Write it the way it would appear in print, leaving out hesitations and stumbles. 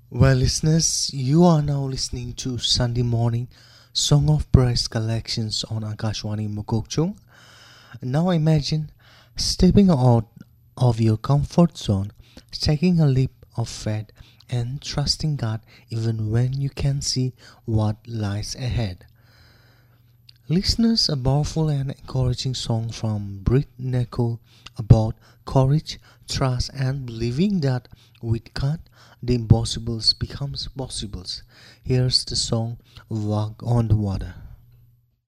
Well, listeners, you are now listening to Sunday Morning Song of Praise collections on Akashwani Mukokchung. Now imagine stepping out of your comfort zone, taking a leap of faith, and trusting God even when you can't see what lies ahead. Listeners, a powerful and encouraging song from Britt Neko about courage, trust, and believing that with God, the impossible becomes possible. Here's the song Walk on the Water.